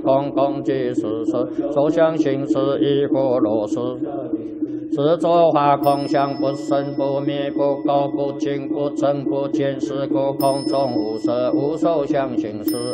空空即是实，所相行识亦复如是。是作化空相，不生不灭，不垢不净，不增不减，是故空中无色，无受相行识，